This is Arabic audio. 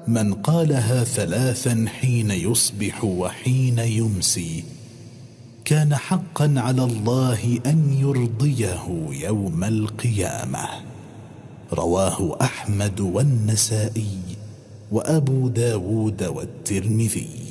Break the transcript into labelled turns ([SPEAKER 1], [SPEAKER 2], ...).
[SPEAKER 1] من قالها 3 حين يصبح وحين يمسي كان حقا على الله أن يرضيه يوم القيامة. رواه أحمد والنسائي وأبو داود والترمذي.